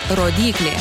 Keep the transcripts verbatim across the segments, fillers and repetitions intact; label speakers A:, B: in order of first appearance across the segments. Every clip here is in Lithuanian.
A: rodyklė.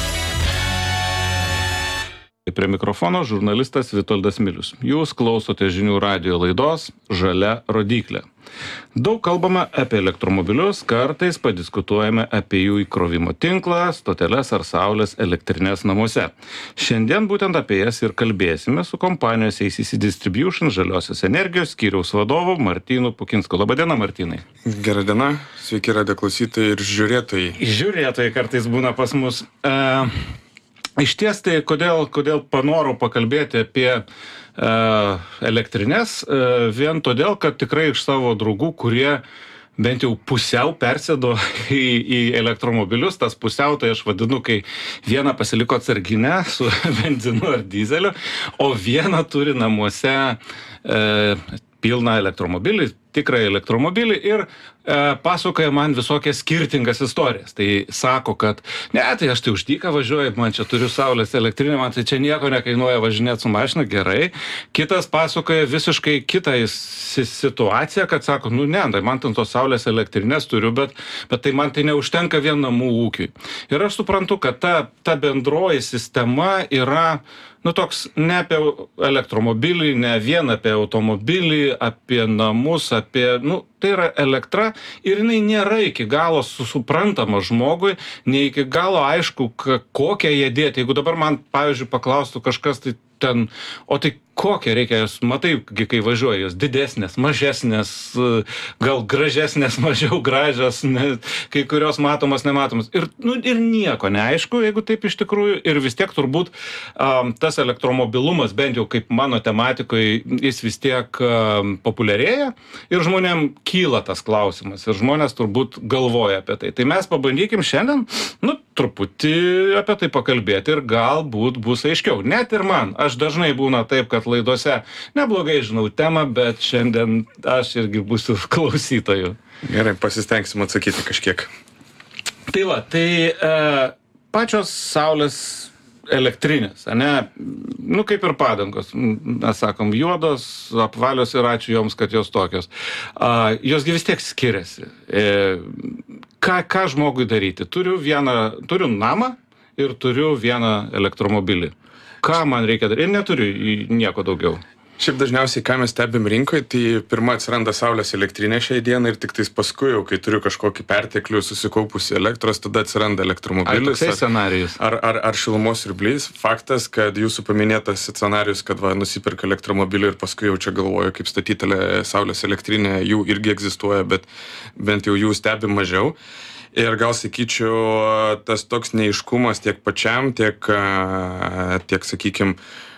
B: Prie mikrofono žurnalistas Vitoldas Milius. Jūs klausote žinių radijo laidos Žalia rodyklė. Daug kalbame apie elektromobilius, kartais padiskutuojame apie jų įkrovimo tinklą, stoteles ar saulės elektrinės namuose. Šiandien būtent apie jas ir kalbėsime su kompanijos A C C Distribution žaliosios energijos skyriaus vadovu Martynu Pukinsku. Labadiena, Martynai.
C: Gerą dieną, sveiki radijo klausytojai ir žiūrėtojai.
B: Žiūrėtojai kartais būna pas mus. Uh... Iš ties tai, kodėl, kodėl panorau pakalbėti apie e, elektrinės, e, vien todėl, kad tikrai iš savo draugų, kurie bent jau pusiau persėdo į, į elektromobilius, tas pusiau, tai aš vadinu, kai vieną pasiliko atsarginę su benzinu ar dizeliu, o vieną turi namuose e, pilną elektromobilį, tikrą elektromobilį ir e, pasakoja man visokias skirtingas istorijas. Tai sako, kad ne, tai aš tai už dyką važiuoju, man čia turiu saulės elektrinę, man tai čia nieko nekainuoja važinėti su mašina, gerai. Kitas pasakoja visiškai kitą situaciją, kad sako, nu ne, tai man ten tos saulės elektrinės turiu, bet, bet tai man tai neužtenka vien namų ūkiui. Ir aš suprantu, kad ta, ta bendroji sistema yra nu toks ne apie elektromobilį, ne vien apie automobilį, apie namus, apie, nu, tai yra elektra ir jinai nėra iki galo suprantama žmogui, ne iki galo aišku, kokią jie dėti. Jeigu dabar man, pavyzdžiui, paklaustų kažkas, tai ten, o tai kokią reikia, jos matai, kai važiuoja, jos didesnės, mažesnės, gal gražesnės, mažiau gražios, ne, kai kurios matomos, nematomas. Ir, nu, ir nieko neaišku, jeigu taip iš tikrųjų, ir vis tiek turbūt um, tas elektromobilumas, bent jau kaip mano tematikoje, jis vis tiek um, populiarėja ir žmonėm kyla tas klausimas ir žmonės turbūt galvoja apie tai. Tai mes pabandykim šiandien, nu, truputį apie tai pakalbėti ir galbūt bus aiškiau. Net ir man, aš dažnai būna taip, kad laidose neblogai žinau temą, bet šiandien aš irgi būsiu klausytoju.
C: Gerai, pasistengsim atsakyti kažkiek.
B: Tai va, tai e, pačios saulės elektrinės, ane, nu kaip ir padangos, mes sakom, juodos, apvalios ir ačiū joms, kad jos tokios. A, josgi vis tiek skiriasi. E, ką, ką žmogui daryti? Turiu vieną, turiu namą ir turiu vieną elektromobilį. Ką man reikia daryti? Ir neturiu nieko daugiau.
C: Šiaip dažniausiai, ką mes stebim rinkoje, tai pirma atsiranda saulės elektrinė šiai dienai ir tik tais paskui jau, kai turiu kažkokį perteklių susikaupusi elektros, tada atsiranda elektromobilis.
B: Ar toksai scenarijus?
C: Ar, ar, ar šilumos siurblys. Faktas, kad jūsų paminėtas scenarijus, kad va, nusipirka elektromobilį ir paskui jau čia galvoju, kaip statyti saulės elektrinę, jų irgi egzistuoja, bet bent jau jų stebim mažiau. Ir gal sakyčiau, tas toks neiškumas tiek pačiam, tiek, tiek sakykim,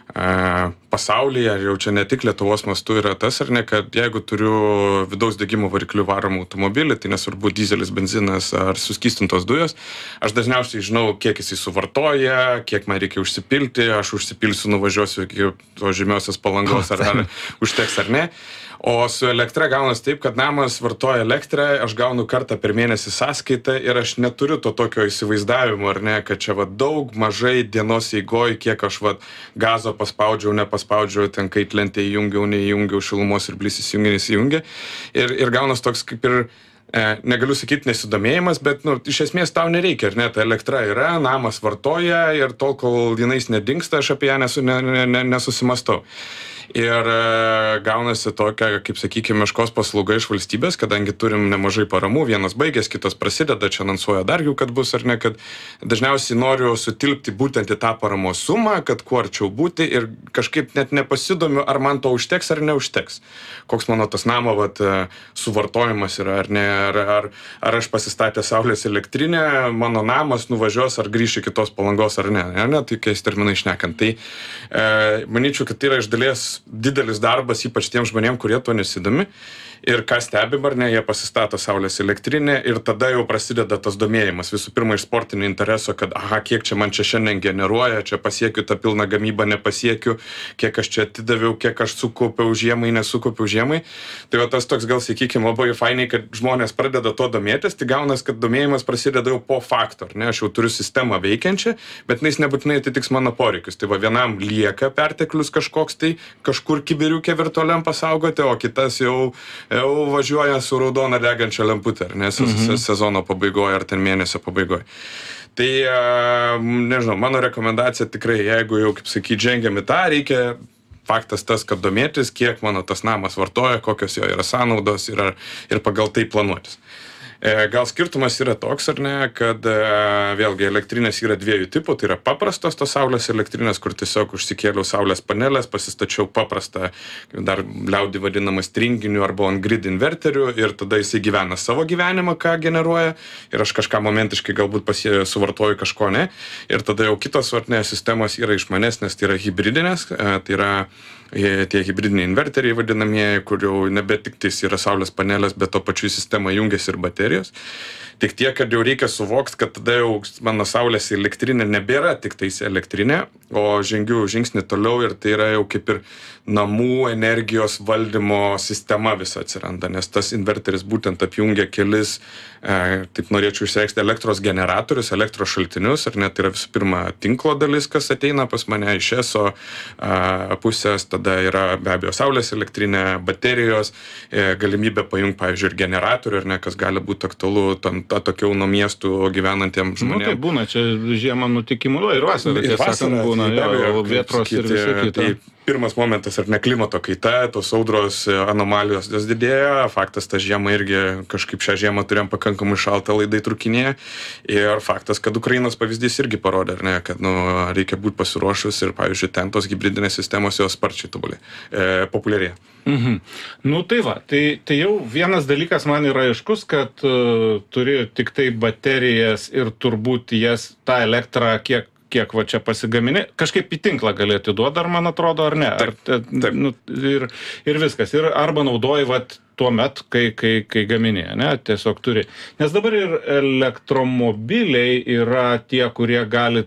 C: pasaulyje, jau čia ne tik Lietuvos mastu yra tas, ar ne, kad jeigu turiu vidaus degimo variklių varomą automobilį, tai nesvarbu dizelis, benzinas ar suskystintos dujos, aš dažniausiai žinau, kiek jisai suvartoja, kiek man reikia užsipilti, aš užsipilsiu, nuvažiuosiu iki to žemiausios Palangos, ar, ar užteks ar ne. O su elektra gaunas taip, kad namas vartoja elektrą, aš gaunu kartą per mėnesį sąskaitą ir aš neturiu to tokio įsivaizdavimo, ar ne, kad čia va daug mažai dienos eigoj, kiek aš va gazo paspaudžiau, nepaspaudžiau, ten kaitlentę įjungiau, neįjungiau, šilumos ir blis įsijungia, nesijungia. Ir, ir gaunas toks kaip ir, e, negaliu sakyti nesidomėjimas, bet nu, iš esmės tau nereikia, ar ne, ta elektra yra, namas vartoja ir tol, kol jinais nedingsta, aš apie ją nesu, ne, ne, ne, nesusimastau. Ir gaunasi tokia, kaip sakykime, meškos paslauga iš valstybės, kadangi turim nemažai paramų, vienas baigės, kitas prasideda, čia anonsuoja dar jų, kad bus ar ne, kad dažniausiai noriu sutilpti būtent į tą paramos sumą, kad kuo arčiau būti ir kažkaip net nepasidomiu, ar man to užteks ar neužteks. Koks mano tas namo vat, suvartojimas yra, ar ne, ar, ar, ar aš pasistatę saulės elektrinę, mano namas nuvažiuos ar grįš iki tos Palangos ar ne, ar ne, tai keis terminai šnekant. Tai e, manyčiau, kad tai yra iš dalies didelis darbas, ypač tiem žmonėm, kurie to nesidomi. Ir ką stebim, ar ne, jie pasistato saulės elektrinę ir tada jau prasideda tas domėjimas. Visų pirma, iš sportinio intereso, kad aha, kiek čia man čia šiandien generuoja, čia pasiekiu tą pilną gamybą, nepasiekiu, kiek aš čia atidaviau, kiek aš sukaupiau žiemai, nesukaupiau žiemai. Tai va tas toks gal, sakykime, labai fainai, kad žmonės pradeda to domėtis, tai gaunas, kad domėjimas prasideda jau po fakto, ne, aš jau turiu sistemą veikiančią, bet jis nebūtinai atitiks mano poreikius. Tai va vienam lieka perteklius kažkoks tai, kažkur kibiriukė virtualiam pasaugoti, o kitas jau jau važiuoja su raudona degančia lemputė, ar ne, mhm. sezono pabaigoje ar ten mėnesio pabaigoje. Tai, nežinau, mano rekomendacija tikrai, jeigu jau, kaip sakyti, žengiam į tą, reikia faktas tas, kad domėtis, kiek mano tas namas vartoja, kokios jo yra sąnaudos ir, ir pagal tai planuotis. Gal skirtumas yra toks, ar ne, kad vėlgi elektrinės yra dviejų tipų, tai yra paprastos tos saulės elektrinės, kur tiesiog užsikėliau saulės panelės, pasistačiau paprastą, dar liaudį vadinamą stringiniu arba on-grid inverteriu ir tada jisai gyvena savo gyvenimą, ką generuoja ir aš kažką momentiškai galbūt pasie, suvartoju kažko ne. Ir tada jau kitos vartinės sistemos yra išmanesnės, tai yra hibridinės, tai yra tie hibridiniai inverteriai vadinamieji, kur jau nebe tik tais yra saulės panelės, bet to pačiu į sistemą jungiasi ir baterijos. Tik tiek, kad jau reikia suvokti, kad tada jau mano saulės elektrinė nebėra tik tais elektrinė, o žengiu žingsnį toliau ir tai yra jau kaip ir namų energijos valdymo sistema visa atsiranda, nes tas inverteris būtent apjungia kelis, e, taip norėčiau išreikšti, elektros generatorius, elektros šaltinius, ar net yra visų pirma tinklo dalis, kas ateina pas mane iš eso e, pusės, tada yra be abejo saulės elektrinė, baterijos, e, galimybė pajungti, pavyzdžiui, ir generatorių, ar ne, kas gali būti aktualu tam atokiau nuo miestų gyvenantiem žmonėm.
B: Nu, tai būna, čia žiemą nutikimų, ir vasarą,
C: ir vasarą
B: būna,
C: tai,
B: jo,
C: abejo,
B: vėtros ir viso kito.
C: Tai pirmas momentas, ar ne, klimato kaita, tos audros anomalijos jos didėja, faktas, tą žiemą irgi kažkaip šią žiemą turėjom pakankamai šaltą, laidai trukinėje, ir faktas, kad Ukrainos pavyzdys irgi parodė, ar ne, kad nu, reikia būti pasiruošus ir, pavyzdžiui, ten tos hibridinės sistemos jos sparčiai tobulė, e, populiarėja.
B: Mhm. Nu tai va, tai, tai jau vienas dalykas man yra aiškus, kad uh, turi tik tai baterijas ir turbūt jas tą elektrą, kiek kiek va čia pasigamini, kažkaip į tinklą gali atiduoti, ar man atrodo, ar ne. Ar,
C: taip, taip.
B: Nu, ir, ir viskas. Ir arba naudoji vat tuo met, kai, kai, kai gamini, ne, tiesiog turi. Nes dabar ir elektromobiliai yra tie, kurie gali,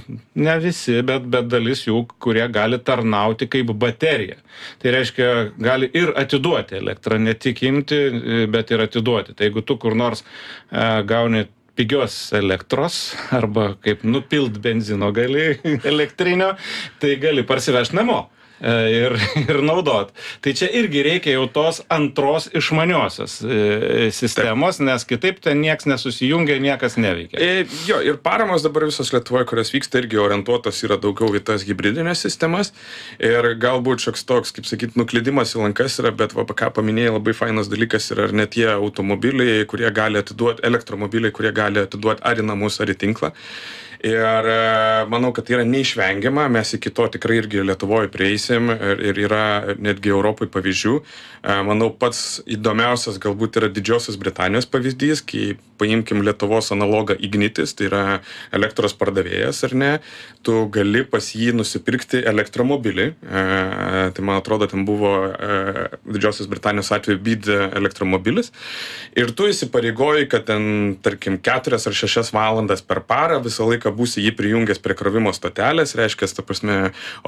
B: ne visi, bet, bet dalis jų, kurie gali tarnauti kaip baterija. Tai reiškia, gali ir atiduoti elektrą, ne tik imti, bet ir atiduoti. Tai jeigu tu kur nors e, gauni pigios elektros arba kaip nupilt benzino gali elektrinio, tai gali parsivežti namo ir, ir naudot. Tai čia irgi reikia jau tos antros išmaniosios e, sistemos, Taip. Nes kitaip ten nieks nesusijungia, niekas neveikia.
C: E, jo, ir paramos dabar visos Lietuvoje, kurios vyksta, irgi orientuotas yra daugiau į tas hibridinės sistemas. Ir galbūt šioks toks, kaip sakyt, nuklydimas į lankas yra, bet va, ką paminėjai, labai fainas dalykas yra ir net tie automobiliai, kurie gali atiduoti, elektromobiliai, kurie gali atiduoti ar į namus, ar į tinklą. Ir manau, kad tai yra neišvengiama, mes iki to tikrai irgi Lietuvoje prieisim ir, ir yra netgi Europoje pavyzdžių. Manau, pats įdomiausias galbūt yra Didžiosios Britanijos pavyzdys, kai paimkim Lietuvos analogą Ignitis, tai yra elektros pardavėjas, ar ne, tu gali pas jį nusipirkti elektromobilį. Tai man atrodo, ten buvo Didžiosios Britanijos atveju BYD elektromobilis. Ir tu įsipareigoji, kad ten, tarkim, keturias ar šešias valandas per parą visą laiką būsi jį prijungęs prie krovimo stotelės, reiškia, ta prasme,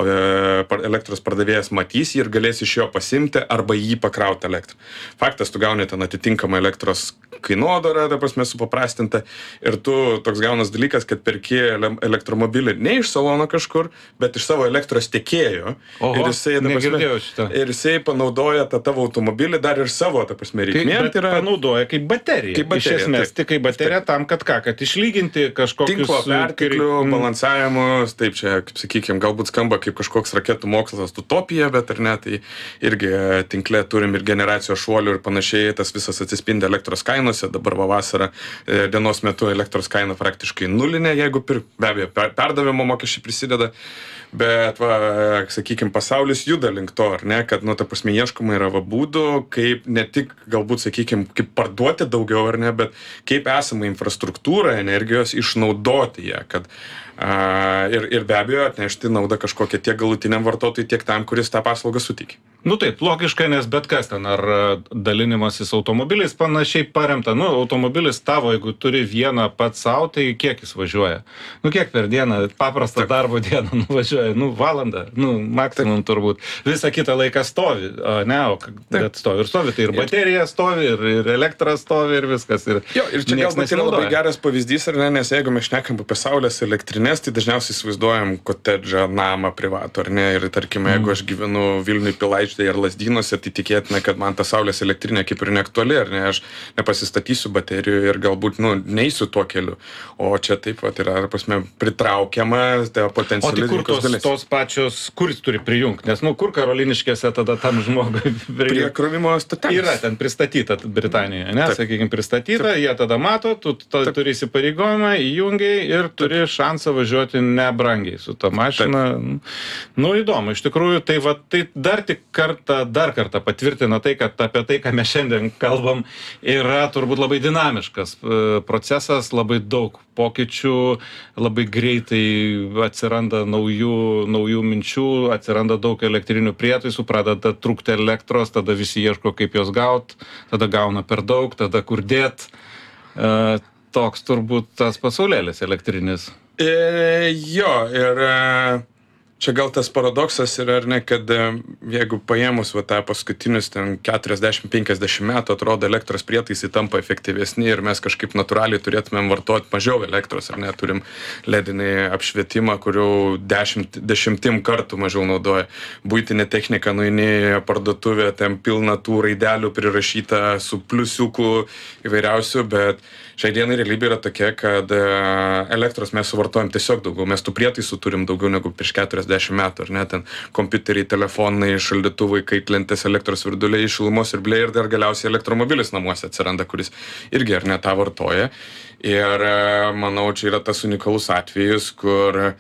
C: elektros pardavėjas matys jį ir galės iš jo pasimti arba jį pakrauti elektrą. Faktas, tu gauni ten atitinkamą elektros kainodarą, ta prasme, supaprastinta, ir tu toks gaunas dalykas, kad perki elektromobilį ne iš salono kažkur, bet iš savo elektros tiekėjo.
B: Oho,
C: ir jisai, ta prasme, ir jisai panaudoja tą tavo automobilį dar ir savo, ta prasme, reikmėm.
B: Tai yra panaudoja kaip baterija. Kaip baterija. Iš esmės, tik kaip baterija tam, kad ką, kad išlyginti kažkokius
C: tinklo perteklių, balansavimus, taip čia, kaip sakykime, galbūt skamba kaip kažkoks raketų mokslas utopija, bet ar ne, tai irgi tinkle turim ir generacijos šuolių ir panašiai, tas visas atsispindi elektros kainose, dabar va vasarą dienos metu elektros kaina praktiškai nulinė, jeigu pir, be abejo, perdavimo mokesčiai prisideda, bet, va, sakykime, pasaulis juda link to, ar ne, kad, nu, ta prasme, ieškoma yra va būdų, kaip ne tik, galbūt, sakykime, kaip parduoti daugiau, ar ne, bet kaip esamą infrastruktūrą energijos išnaudoti ją, kad a, ir, ir be abejo atnešti naudą kažkokią tiek galutiniam vartotojui, tiek tam, kuris tą paslaugą suteikia.
B: Nu taip, logiška, nes bet kas ten, ar dalinimasis automobiliais panašiai paremta, nu, automobilis tavo, jeigu turi vieną pats savo, tai kiek jis važiuoja? Nu, kiek per dieną, paprastą
C: Taip.
B: darbo dieną nuvažiuoja nu, valandą, nu, maksimum turbūt. Visą kitą laiką stovi, o ne, o bet stovi ir stovi, tai ir baterija stovi, ir, ir elektra stovi, ir viskas. Ir
C: jo, ir čia galbūt yra labai geras pavyzdys, ar ne, nes jeigu mes šnekam apie saulės elektrinės, tai dažniausiai įsivaizduojam kotedžą, namą privatų, ar ne, ir tarkime, jeigu aš gyvenu Vilniui Pilaičioje ar Lazdynuose, tai tikėtina, kad man ta saulės elektrinė kaip ir neaktuali, ar ne, aš nepasistatysiu baterijų ir galbūt, nu, neįsiu tuo keliu. O čia taip pat yra, ar pasme, pritraukiama ta potenciali
B: rinkos dalis. O tai kur tos, tos pačios, kur jis turi prijungti? Nes, nu, kur Karoliniškėse tada tam žmogui
C: prie krovimo stotelės
B: yra ten pristatyta Britanijoje, ne, sakykime, pristatyta, taip. Jie tada mato, tu ta, turi įsipareigojimą, įjungiai ir turi taip. Šansą važiuoti nebrangiai su ta mašina. Taip. Nu, įdomu, iš tikrųjų, tai, va, tai dar tik kartą, dar kartą patvirtina tai, kad apie tai, ką mes šiandien kalbam, yra turbūt labai dinamiškas procesas, labai daug pokyčių, labai greitai atsiranda naujų, naujų minčių, atsiranda daug elektrinių prietaisų, pradeda trūkti elektros, tada visi ieško, kaip jos gaut, tada gauna per daug, tada kur dėt. E, toks turbūt tas pasaulėlis elektrinis.
C: E, jo, ir e, čia gal tas paradoksas yra, ar ne, kad e, jeigu paėmus va, tą paskutinius ten keturiasdešimt penkiasdešimt metų, atrodo, elektros prietaisai tampa efektyvesni ir mes kažkaip natūraliai turėtumėm vartoti mažiau elektros, ar ne, turim ledinį apšvietimą, kurių dešimt, dešimtim kartų mažiau naudoja. Buitinė technika, nueini į parduotuvę, ten pilna tų raidelių prirašyta su pliusiukų įvairiausių, bet šiai dienai realybė yra tokia, kad elektros mes suvartojam tiesiog daugiau, mes tų prietaisų turim daugiau negu prieš keturiasdešimt metų, ar ne, ten kompiuteriai, telefonai, šaldytuvai, kaitlentės, elektros virduliai, šilumos siurbliai ir dar galiausiai elektromobilis namuose atsiranda, kuris irgi ar ne tą vartoja. Ir manau, čia yra tas unikalus atvejis, kur e,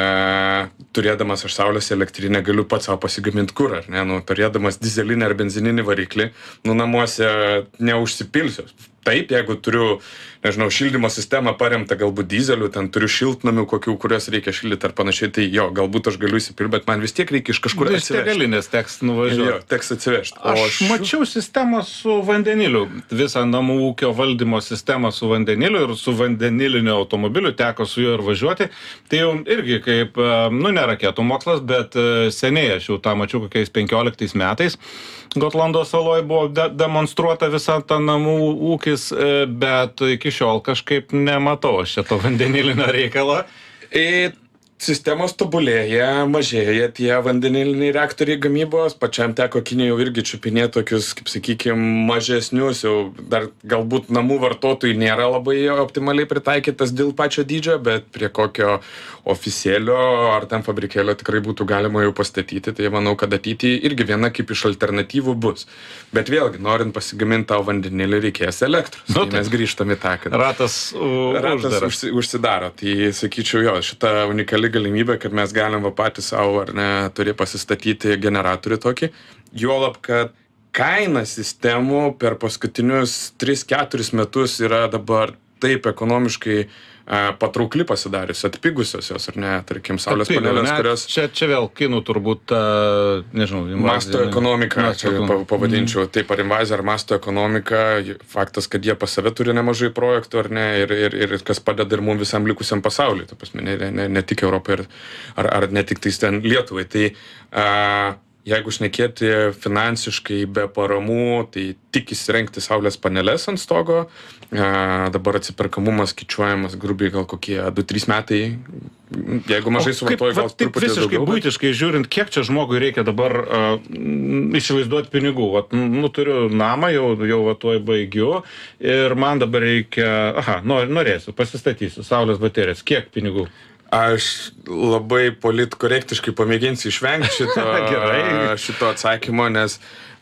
C: turėdamas aš saulės elektrinę galiu pats savo pasigaminti kurą, ar ne, nu, turėdamas dizelinį ar benzininį variklį, nu, namuose neužsipilsiu. Taip, jeigu turiu, nežinau, šildymo sistemą paremtą galbūt dizeliu, ten turiu šiltnamių kokių, kurios reikia šildyti ar panašiai, tai jo, galbūt aš galiu įsipilti, bet man vis tiek reikia iš kažkur
B: atsivežti. Iš degalinės teks nuvažiuoti.
C: Jo, teks atsivežti.
B: Aš
C: šių...
B: mačiau sistemą su vandeniliu, visą namų ūkio valdymo sistemą su vandeniliu ir su vandeniliniu automobiliu teko su juo ir važiuoti. Tai jau irgi kaip, nu, ne raketų mokslas, bet seniai aš jau tą mačiau kokiais penkioliktais metais. Gotlando saloje buvo de demonstruota visa ta namų ūkis, bet iki šiol kažkaip nematau aš šito vandenilinio reikalo.
C: E... Sistemos tobulėja, mažėja tie vandeniliniai reaktoriai gamybos, pačiam teko Kinijai jau irgi čiupinėti tokius, kaip sakykime, mažesnius, jau dar galbūt namų vartotojai nėra labai optimaliai pritaikytas dėl pačio dydžio, bet prie kokio oficielio ar ten fabrikėlio tikrai būtų galima jau pastatyti, tai manau, kad ateityje irgi viena kaip iš alternatyvų bus. Bet vėlgi, norint pasigaminti tau vandenilį, reikės elektros. Nu, tai mes grįžtame į tą, kad
B: ratas,
C: ratas užsi, užsidaro. Tai sakyčiau, jo, šita unikali galimybė, kad mes galim va patys savo ar ne turi pasistatyti generatorių tokį. Juolab, kad kaina sistemų per paskutinius tris keturis metus yra dabar taip ekonomiškai patraukli pasidarius, atpigusios jos, ar ne, tarkim, saulės panelės, kurios...
B: Čia, čia vėl kinų turbūt, uh, nežinau, invazija.
C: Masto ekonomika, masto čia pavadinčiau, mm. taip, ar invazija, ar masto ekonomika, faktas, kad jie pas save turi nemažai projektų, ar ne, ir, ir, ir kas padeda ir mums visam likusiam pasauliui, ta prasme, ne, ne, ne tik Europai, ar, ar ne tik tais ten Lietuvai. Tai uh, jeigu šnekėti finansiškai be paramų, tai tik įsirengti saulės paneles ant stogo, a, dabar atsiperkamumas skaičiuojamas grubiai gal kokie du trys metai, jeigu mažai suvartoji, gal truputį daugiau.
B: Visiškai buitiškai žiūrint, kiek čia žmogui reikia dabar uh, įsivaizduoti pinigų. Vat, nu, turiu namą, jau, jau va, tuoj baigiu ir man dabar reikia, aha, nor, norėsiu, pasistatysiu saulės baterijas. Kiek pinigų?
C: Aš labai politkorektiškai pamėginsiu išvengti šito, šito atsakymo, nes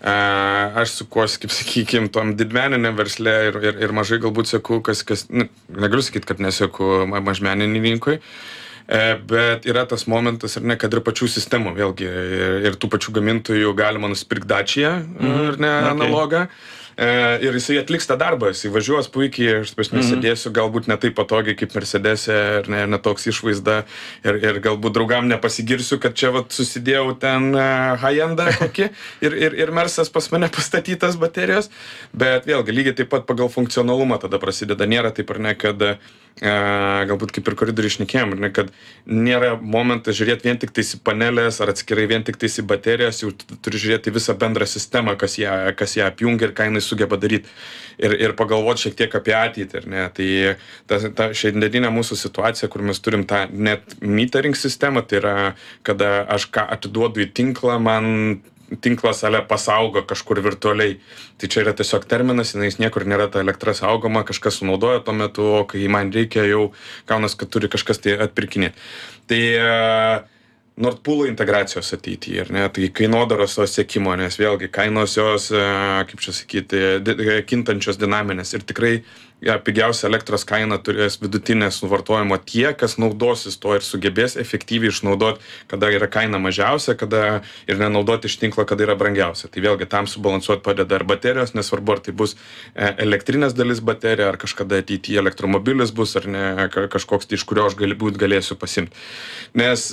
C: uh, aš sukuosi, kaip sakykim, tom didmeniniam versle ir, ir, ir mažai galbūt seku, kas, kas nu, negaliu sakyti, kad neseku mažmeninį rinkoj, uh, bet yra tas momentas, ar ne, kad ir pačių sistemų, vėlgi, ir, ir tų pačių gamintojų galima nusipirkti Dacia, mm, ar ne, okay. analogą. E, ir jisai atliks tą darbą, jisai važiuos puikiai, aš pas mes sėdėsiu galbūt ne taip patogiai kaip Mercedes'e ir ne, ne toks išvaizda ir, ir galbūt draugam nepasigirsiu, kad čia vat susidėjau ten uh, high-endą kokį ir, ir, ir Mersas pas mane pastatytas baterijos, bet vėlgi lygiai taip pat pagal funkcionalumą tada prasideda, nėra taip ar ne, kad galbūt kaip ir koridorių išnekėjom, ne, kad nėra momentas žiūrėti vien tik tais į panelės ar atskirai vien tik tais į baterijas, jau turi žiūrėti visą bendrą sistemą, kas ją, kas ją apjungia ir ką jinai sugeba daryti. Ir, ir pagalvoti šiek tiek apie ateitį. Ne? Tai ta, ta šiandieninė mūsų situacija, kur mes turim tą net metering sistemą, tai yra, kada aš ką atiduodu į tinklą, man tinklas ale pasaugo kažkur virtualiai. Tai čia yra tiesiog terminas, jis niekur nėra ta elektra saugoma, kažkas sunaudoja tuo metu, o kai man reikia, jau kaunas, kad turi kažkas tai atpirkinėti. Tai Nord Pool integracijos ateityje, ar ne? Tai kainodaros siekimo, nes vėlgi kainos jos, kaip čia sakyti, kintančios dinaminės ir tikrai ja, pigiausia elektros kaina turės vidutinės suvartojimo tie, kas naudosis to ir sugebės efektyviai išnaudoti, kada yra kaina mažiausia, kada ir nenaudoti iš tinklo, kada yra brangiausia. Tai vėlgi tam subalansuoti padeda ir baterijos, nesvarbu, ar tai bus elektrinės dalis baterija, ar kažkada ateityje elektromobilis bus, ar ne kažkoks, tai iš kurio aš galbūt galėsiu pasimti. Nes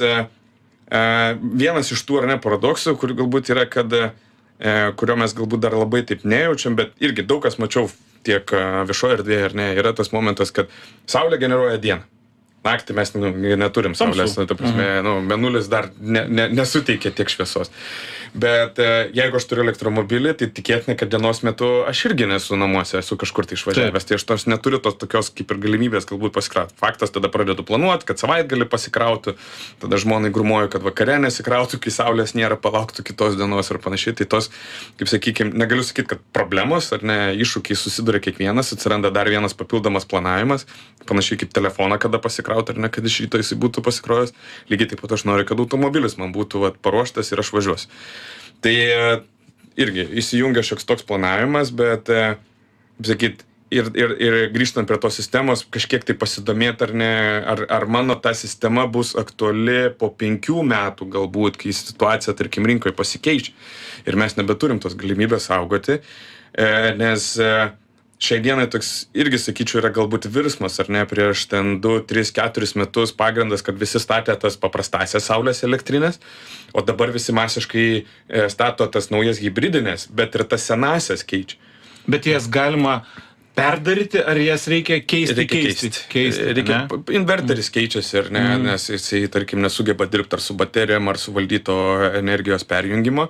C: vienas iš tų ar ne paradoksų, kur galbūt yra, kad, kurio mes galbūt dar labai taip nejaučiam, bet irgi daug kas mačiau tiek viešoje erdvėje, ar ne, yra tas momentas, kad Saulė generuoja dieną. Naktį mes nu, neturim Saulės, ta prasme, nu, mėnulis dar ne, ne, nesuteikia tiek šviesos. Bet e, jeigu aš turiu elektromobilį, tai tikėtina, kad dienos metu aš irgi nesu namuose, esu kažkur tai išvažiavęs. Tai aš tos neturiu tos tokios kaip ir galimybės galbūt pasikrauti. Faktas, tada pradedu planuoti, kad savaitgalį pasikrauti, tada žmonai grumuoju, kad vakare nesikrautų, kai Saulės nėra, palauktų kitos dienos ir panašiai. Tai tos, kaip sakykime, negaliu sakyti, kad problemos ar ne, iššūkiai susiduria kiekvienas, atsiranda dar vienas papildomas planavimas, panašiai kaip telefoną, kada pasikrauti ar ne, kad iš ryto jisai būtų pasikrojęs. Lygiai taip pat aš noriu, kad automobilis man būtų vat, paruoštas ir aš važiuosiu. Tai irgi įsijungia šioks toks planavimas, bet, sakyt, ir, ir, ir grįžtant prie tos sistemos, kažkiek tai pasidomėti, ar, ne, ar, ar mano ta sistema bus aktuali po penkių metų galbūt, kai situacija, tarkim, rinkoje pasikeičia ir mes nebeturim tos galimybės saugoti, nes šiai dienai toks irgi, sakyčiau, yra galbūt virsmas, ar ne, prieš ten du, tris, keturis metus pagrindas, kad visi statė tas paprastasias saulės elektrinės, o dabar visi masiškai stato tas naujas hibridinės, bet ir tas senasias keičia.
B: Bet jas galima perdaryti, ar jas reikia keisti?
C: Reikia keisti.
B: keisti
C: reikia, inverteris keičiasi, ar ne, mm. nes jisai, tarkim, nesugeba dirbti ar su baterijom, ar su valdyto energijos perjungimo.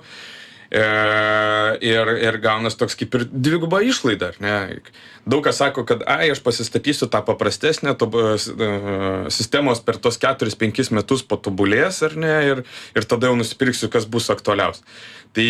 C: Ir, ir gaunas toks kaip ir dviguba išlaida, ar ne? Daug kas sako, kad ai, aš pasistatysiu tą paprastesnę, to, sistemos per tos keturis penkis metus patobulės, ar ne, ir, ir tada jau nusipirksiu, kas bus aktualiausia. Tai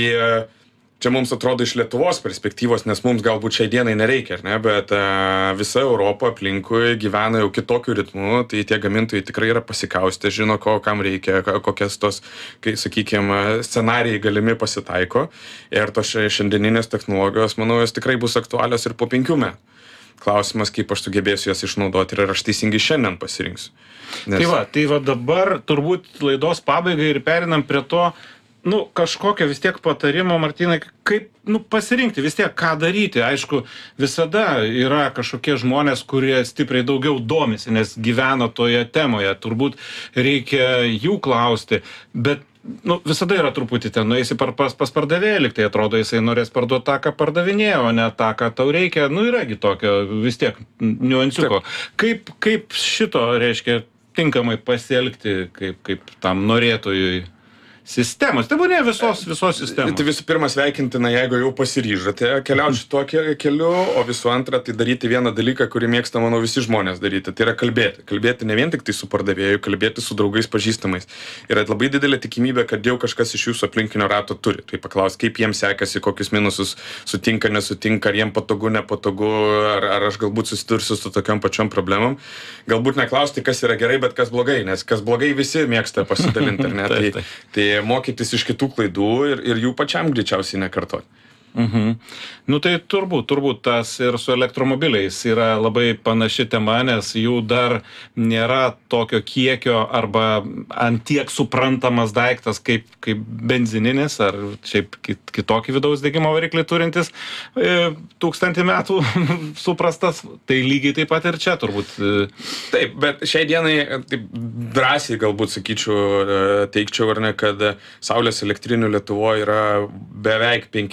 C: čia mums atrodo iš Lietuvos perspektyvos, nes mums galbūt šiai dienai nereikia, ar ne, bet uh, visa Europa aplinkui gyvena jau kitokiu ritmu, tai tie gamintojai tikrai yra pasikaustę, žino, ko kam reikia, kokias tos, kai, sakykime, scenarijai galimi pasitaiko ir tos šiandieninės technologijos, manau, jos tikrai bus aktualios ir po penkių metų. Klausimas, kaip aš sugebėsiu jas išnaudoti ir ar aš teisingai šiandien pasirinksiu. Nes... Tai
B: va, tai va dabar turbūt laidos pabaigai ir perinam prie to, nu, kažkokia vis tiek patarimo, Martynai, kaip, nu, pasirinkti vis tiek, ką daryti. Aišku, visada yra kažkokie žmonės, kurie stipriai daugiau domisi, nes gyvena toje temoje. Turbūt reikia jų klausti, bet, nu, visada yra truputį ten, nueisi par, pas, pas pardavėją, lyg tai atrodo, jisai norės parduoti tą, ką pardavinėjo, o ne tą, ką tau reikia. Nu, yragi tokio vis tiek niuansiuko. Kaip, kaip šito, reiškia, tinkamai pasielgti, kaip, kaip tam norėtojui sistemos, tai buvo ne visos, visos sistemos.
C: Tai visų pirma sveikintina, jeigu jau pasiryžote keliauti šituo keliu, o visų antra, tai daryti vieną dalyką, kurį mėgsta, manau, visi žmonės daryti, tai yra kalbėti. Kalbėti ne vien tik tai su pardavėju, kalbėti su draugais pažįstamais. Yra labai didelė tikimybė, kad jau kažkas iš jūsų aplinkinio rato turi. Tai paklaus, kaip jiems sekasi, kokius minusus sutinka, nesutinka, ar jiems patogu, nepatogu, ar, ar aš galbūt susidursiu su tokiam pačiom problemom. Galbūt neklausti, kas yra gerai, bet kas blogai, nes kas blogai visi mėgsta pasidalinti, ar ne?
B: taip, taip.
C: Tai, tai mokytis iš kitų klaidų ir, ir jų pačiam greičiausiai nekartoti.
B: Mhm. Nu tai turbūt, turbūt tas ir su elektromobiliais yra labai panaši tema, nes jų dar nėra tokio kiekio arba ant tiek suprantamas daiktas kaip, kaip benzininis ar šiaip kitokį vidaus degimo variklį turintis e, tūkstantį metų suprastas, tai lygiai taip pat ir čia turbūt.
C: Taip, bet šiai dienai taip drąsiai galbūt sakyčiau, teikčiau, ar ne, kad saulės elektrinių Lietuvoje yra beveik penkis kartus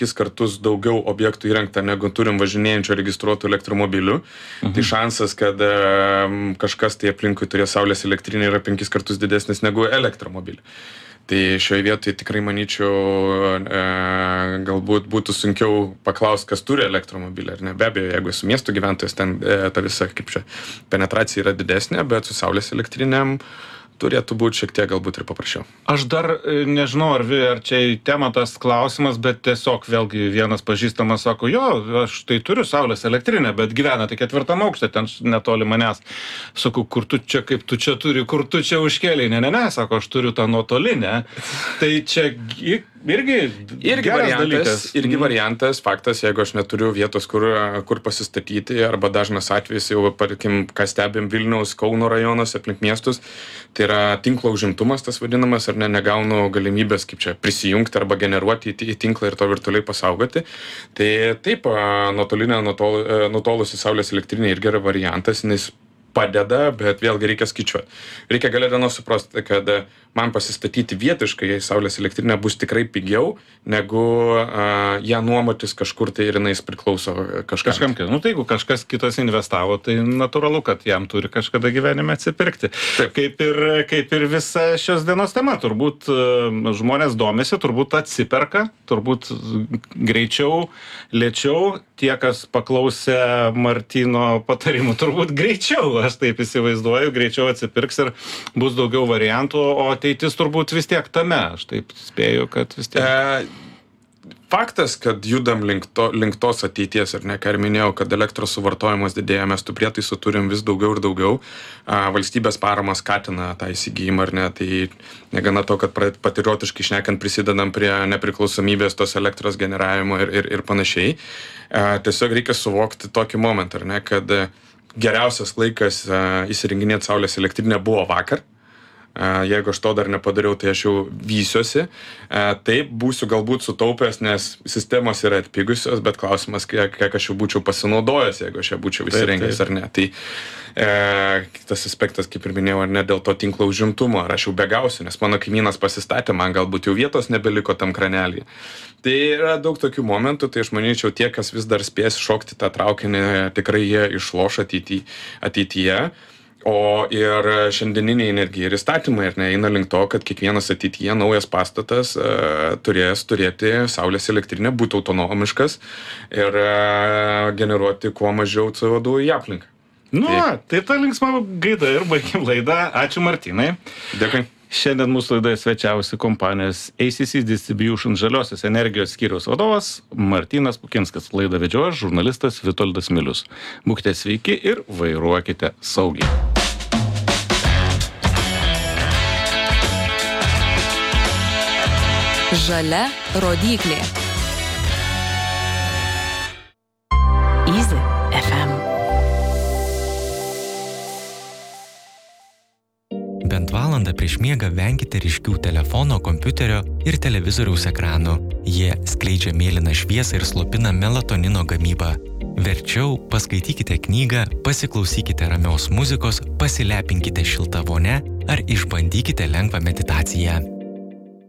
C: bus daugiau objektų įrengta, negu turim važinėjančių registruotų elektromobilių, mhm. tai šansas, kad e, kažkas tai aplinkui turės saulės elektrinį yra penkis kartus didesnis negu elektromobilį. Tai šioje vietoje tikrai manyčiau, e, galbūt būtų sunkiau paklausti, kas turi elektromobilį, ar ne. Be abejo, jeigu esu miesto gyventojas, ten e, ta visa, kaip čia, penetracija yra didesnė, bet su saulės elektrinėm turėtų būti šiek tiek galbūt ir paprasčiau.
B: Aš dar nežinau, ar, ar čia į temą tas klausimas, bet tiesiog vėlgi vienas pažįstamas sako, jo, aš tai turiu saulės elektrinę, bet gyvena tai ketvirtam aukšte, ten netoli manęs. Sakau, kur tu čia, kaip tu čia turi, kur tu čia užkėlei? Ne, ne, ne, sako, aš turiu tą nuotolinę. Tai čia irgi,
C: irgi variantas, dalykas. Irgi mm. variantas, faktas, jeigu aš neturiu vietos, kur, kur pasistatyti, arba dažnas atvejis jau, parkim, ką stebim Vilniaus, Kauno rajonas, aplink miestus, tai yra tinklo užimtumas, tas vadinamas, ar ne, negaunu galimybės, kaip čia, prisijungti arba generuoti į, į tinklą ir to virtualiai pasaugoti. Tai taip, nuotolinė, nutol, nutolusi saulės elektrinė irgi yra variantas, nes padeda, bet vėlgi reikia skaičiuoti. Reikia galę dienos suprasti, kad man pasistatyti vietiškai saulės elektrinę bus tikrai pigiau, negu uh, ją nuomotis kažkur tai ir jinais priklauso kažkam.
B: Kažkam, nu tai jeigu kažkas kitas investavo, tai natūralu, kad jam turi kažkada gyvenime atsipirkti. Taip. Kaip ir, kaip ir visa šios dienos tema, turbūt uh, žmonės domisi, turbūt atsiperka, turbūt greičiau, lėčiau, tie, kas paklausė Martyno patarimų, turbūt greičiau, aš taip įsivaizduoju, greičiau atsipirks ir bus daugiau variantų, o ateitis turbūt vis tiek tame, aš taip spėju, kad vis tiek.
C: E, faktas, kad judam link, to, link tos ateities, ar ne, ką ir minėjau, kad elektros suvartojimas didėja, mes tų prietaisų turim vis daugiau ir daugiau, a, valstybės parama skatina tą įsigijimą, ar ne, tai negana to, kad patriotiškai šnekant prisidedam prie nepriklausomybės tos elektros generavimo ir, ir, ir panašiai. E, tiesiog reikia suvokti tokį momentą, ar ne, kad geriausias laikas a, įsirenginėti saulės elektrinę buvo vakar. Jeigu aš to dar nepadariau, tai aš jau vysiuosi. Taip, būsiu galbūt sutaupęs, nes sistemos yra atpigusios, bet klausimas, kiek, kiek aš jau būčiau pasinaudojęs, jeigu aš jau būčiau įsirengęs ar ne. Tai e, kitas aspektas, kaip ir minėjau, ar ne, dėl to tinklo užimtumo, ar aš jau begausiu, nes mano kaimynas pasistatė, man galbūt jau vietos nebeliko tam kranelį. Tai yra daug tokių momentų, tai aš manyčiau, tie, kas vis dar spės šokti tą traukinį, tikrai jie išloš ateity, ateityje. O ir šiandieniniai energija ir įstatymai ir neina link to, kad kiekvienas ateityje naujas pastatas uh, turės turėti saulės elektrinę, būti autonomiškas ir uh, generuoti kuo mažiau C O du į aplinką.
B: Nu, tai, tai ta linksma gaida ir baigim laidą. Ačiū Martynai.
C: Dėkui.
B: Šiandien mūsų laidoje svečiavosi kompanijos A C C Distribution žaliosios energijos skyriaus vadovas Martynas Pukinskas. Laidą vedžiojo žurnalistas Vitoldas Milius. Būkite sveiki ir vairuokite saugiai.
A: Žalia rodyklė. Easy F M.
D: Bent valandą prieš miegą venkite ryškių telefono, kompiuterio ir televizoriaus ekranų. Jie skleidžia mėlyną šviesą ir slopina melatonino gamybą. Verčiau paskaitykite knygą, pasiklausykite ramios muzikos, pasilepinkite šiltą vonę ar išbandykite lengvą meditaciją.